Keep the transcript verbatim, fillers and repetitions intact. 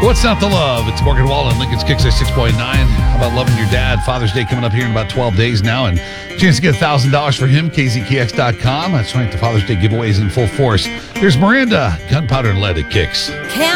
What's not to love? It's Morgan Wallen, Lincoln's Kicks six point nine. How about loving your dad? Father's Day coming up here in about twelve days now, and chance to get one thousand dollars for him, k z k x dot com. That's right, the Father's Day giveaways in full force. There's Miranda, Gunpowder and Lead at Kicks.